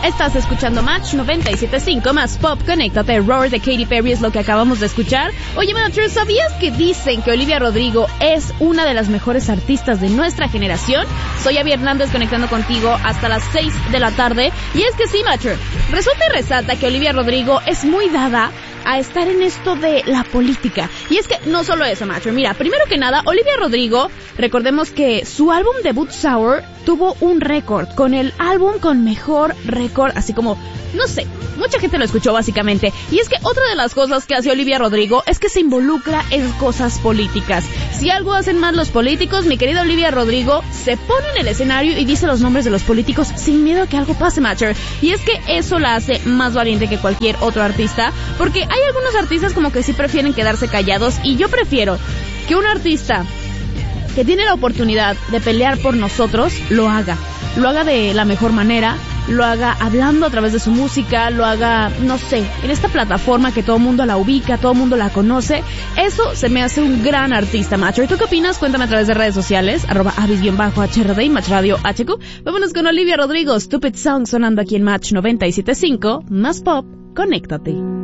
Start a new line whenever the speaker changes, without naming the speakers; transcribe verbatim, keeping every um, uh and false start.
Estás escuchando Match noventa y siete punto cinco más Pop. Conéctate. Roar de Katy Perry es lo que acabamos de escuchar. Oye, Matcher, ¿sabías que dicen que Olivia Rodrigo es una de las mejores artistas de nuestra generación? Soy Abby Hernández conectando contigo hasta las seis de la tarde. Y es que sí, Matcher, resulta y resalta que Olivia Rodrigo es muy dada a estar en esto de la política. Y es que no solo eso, Matcher. Mira, primero que nada, Olivia Rodrigo, recordemos que su álbum debut Sour tuvo un récord, con el álbum con mejor récord, así como, no sé, mucha gente lo escuchó básicamente. Y es que otra de las cosas que hace Olivia Rodrigo es que se involucra en cosas políticas. Si algo hacen más los políticos, mi querida Olivia Rodrigo se pone en el escenario y dice los nombres de los políticos sin miedo a que algo pase, Matcher. Y es que eso la hace más valiente que cualquier otro artista, porque hay algunos artistas como que sí prefieren quedarse callados, y yo prefiero que un artista que tiene la oportunidad de pelear por nosotros lo haga, lo haga de la mejor manera, lo haga hablando a través de su música, lo haga, no sé, en esta plataforma que todo el mundo la ubica, todo el mundo la conoce. Eso se me hace un gran artista, Macho. ¿Y tú qué opinas? Cuéntame a través de redes sociales, arroba avis-H R D y Match Radio H Q. Vámonos con Olivia Rodrigo, Stupid Song, sonando aquí en Match noventa y siete punto cinco, más Pop. Conéctate.